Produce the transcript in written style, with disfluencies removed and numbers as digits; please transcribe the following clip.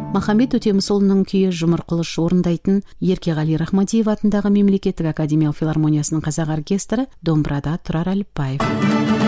Махамбет Өтемісұлының күйі Жұмыр Құлыш орындайтын Еркеғали Рахмадиев атындағы мемлекеттік академиялық филармониясының қазақ оркестрі домбырада Тұрар Әліпбаев.